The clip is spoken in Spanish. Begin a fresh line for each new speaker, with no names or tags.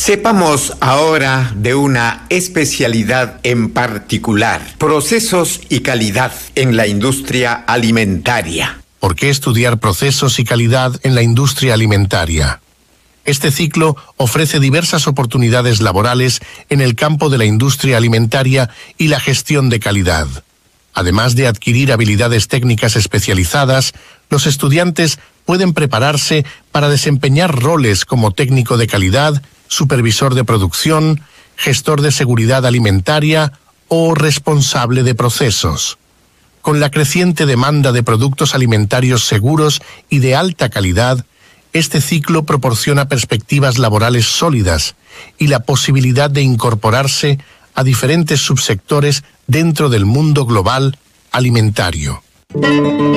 Sepamos ahora de una especialidad en particular: procesos y calidad en la industria alimentaria.
¿Por qué estudiar procesos y calidad en la industria alimentaria? Este ciclo ofrece diversas oportunidades laborales en el campo de la industria alimentaria y la gestión de calidad. Además de adquirir habilidades técnicas especializadas, los estudiantes pueden prepararse para desempeñar roles como técnico de calidad, supervisor de producción, gestor de seguridad alimentaria o responsable de procesos. Con la creciente demanda de productos alimentarios seguros y de alta calidad, este ciclo proporciona perspectivas laborales sólidas y la posibilidad de incorporarse a diferentes subsectores dentro del mundo global alimentario.